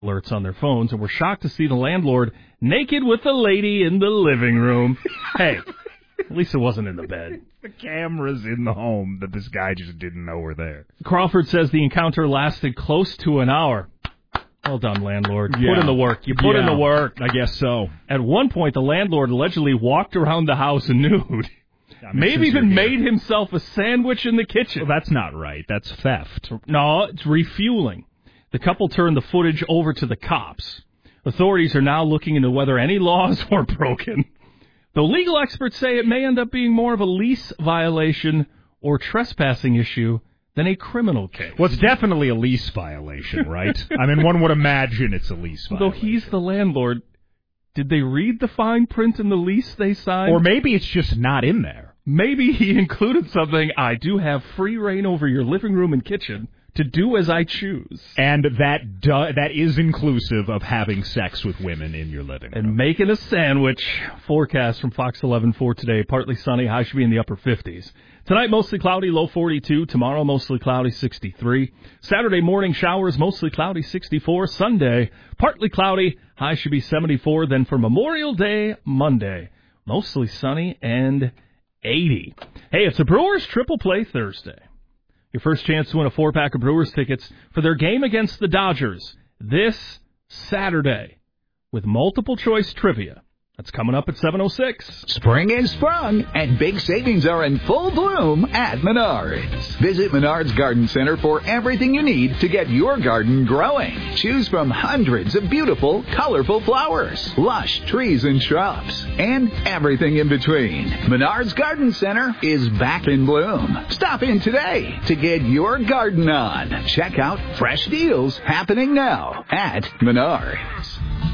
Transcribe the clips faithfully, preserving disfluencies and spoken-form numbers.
alerts on their phones and were shocked to see the landlord naked with the lady in the living room. Hey, at least it wasn't in the bed. The cameras in the home that this guy just didn't know were there. Crawford says the encounter lasted close to an hour. Well done, landlord. You yeah. put in the work. You put yeah, in the work. I guess so. At one point, the landlord allegedly walked around the house nude. I mean, Maybe even made himself a sandwich in the kitchen. Well, that's not right. That's theft. No, it's refueling. The couple turned the footage over to the cops. Authorities are now looking into whether any laws were broken. Though legal experts say it may end up being more of a lease violation or trespassing issue than a criminal case. Well, it's definitely a lease violation, right? I mean, one would imagine it's a lease violation. Though he's the landlord, did they read the fine print in the lease they signed? Or maybe it's just not in there. Maybe he included something, I do have free reign over your living room and kitchen to do as I choose. And that do, that is inclusive of having sex with women in your living room. And making a sandwich. Forecast from Fox eleven for today. Partly sunny, high should be in the upper fifties. Tonight, mostly cloudy, low forty-two. Tomorrow, mostly cloudy, sixty-three. Saturday morning showers, mostly cloudy, sixty-four. Sunday, partly cloudy, high should be seventy-four. Then for Memorial Day, Monday, mostly sunny and eighty. Hey, it's a Brewers Triple Play Thursday. Your first chance to win a four-pack of Brewers tickets for their game against the Dodgers this Saturday with multiple-choice trivia. That's coming up at seven oh six. Spring is sprung, and big savings are in full bloom at Menards. Visit Menards Garden Center for everything you need to get your garden growing. Choose from hundreds of beautiful, colorful flowers, lush trees and shrubs, and everything in between. Menards Garden Center is back in bloom. Stop in today to get your garden on. Check out fresh deals happening now at Menards.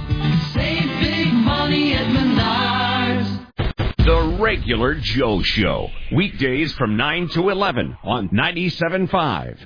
Save big money at Menards. The Regular Joe Show. Weekdays from nine to eleven on ninety-seven point five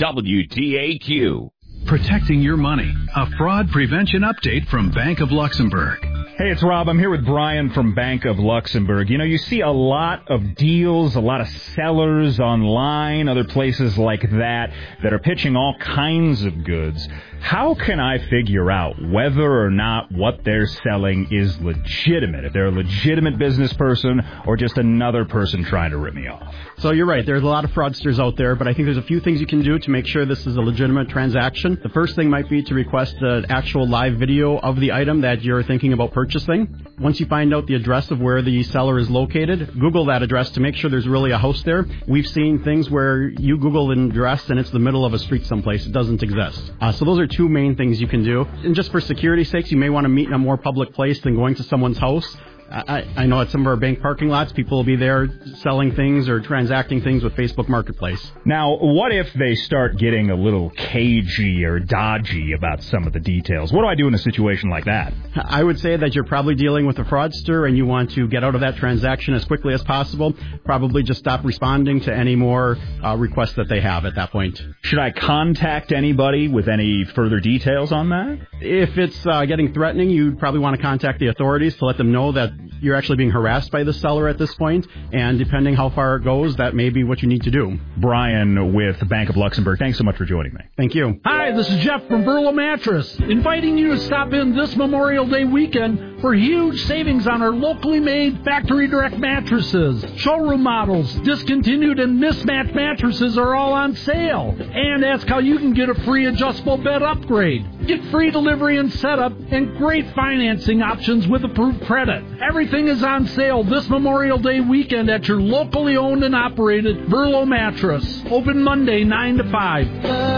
W T A Q. Protecting your money. A fraud prevention update from Bank of Luxembourg. Hey, it's Rob. I'm here with Brian from Bank of Luxembourg. You know, you see a lot of deals, a lot of sellers online, other places like that, that are pitching all kinds of goods. How can I figure out whether or not what they're selling is legitimate? If they're a legitimate business person or just another person trying to rip me off? So you're right. There's a lot of fraudsters out there, but I think there's a few things you can do to make sure this is a legitimate transaction. The first thing might be to request an actual live video of the item that you're thinking about purchasing. Once you find out the address of where the seller is located, Google that address to make sure there's really a house there. We've seen things where you Google an address and it's the middle of a street someplace. It doesn't exist. Uh, so those are two main things you can do. And just for security's sakes, you may want to meet in a more public place than going to someone's house. I, I know at some of our bank parking lots, people will be there selling things or transacting things with Facebook Marketplace. Now, what if they start getting a little cagey or dodgy about some of the details? What do I do in a situation like that? I would say that you're probably dealing with a fraudster and you want to get out of that transaction as quickly as possible. Probably just stop responding to any more uh, requests that they have at that point. Should I contact anybody with any further details on that? If it's uh, getting threatening, you'd probably want to contact the authorities to let them know that you're actually being harassed by the seller at this point, and depending how far it goes, that may be what you need to do. Brian with Bank of Luxembourg, thanks so much for joining me. Thank you. Hi, this is Jeff from Burlow Mattress, inviting you to stop in this Memorial Day weekend for huge savings on our locally made factory direct mattresses. Showroom models, discontinued and mismatched mattresses are all on sale. And ask how you can get a free adjustable bed upgrade. Get free delivery and setup and great financing options with approved credit. Everything is on sale this Memorial Day weekend at your locally owned and operated Burlow Mattress. Open Monday, nine to five.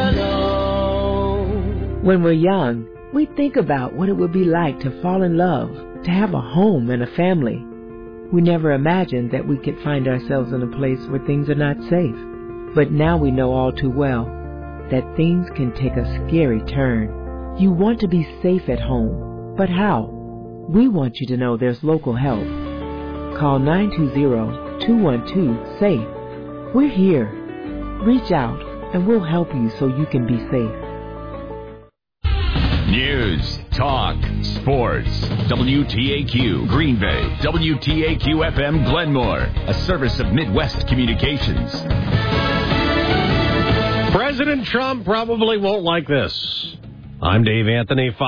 When we're young, we think about what it would be like to fall in love, to have a home and a family. We never imagined that we could find ourselves in a place where things are not safe. But now we know all too well that things can take a scary turn. You want to be safe at home, but how? We want you to know there's local help. Call nine two zero, two one two, SAFE. We're here. Reach out and we'll help you so you can be safe. News, talk, sports. W T A Q Green Bay. W T A Q F M Glenmore. A service of Midwest Communications. President Trump probably won't like this. I'm Dave Anthony.